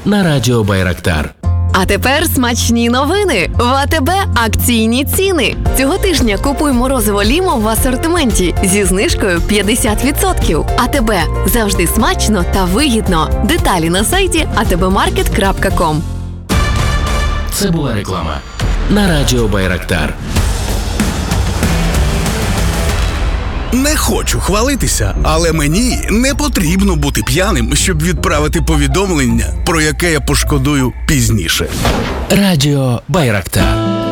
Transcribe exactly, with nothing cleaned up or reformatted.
на Радіо Байрактар. А тепер смачні новини. В АТБ акційні ціни. Цього тижня купуй морозиво Лімо в асортименті зі знижкою п'ятдесят відсотків. АТБ. Завжди смачно та вигідно. Деталі на сайті а те бе маркет крапка ком. Це була реклама на Радіо Байрактар. Не хочу хвалитися, але мені не потрібно бути п'яним, щоб відправити повідомлення, про яке я пошкодую пізніше. Радіо Байрактар.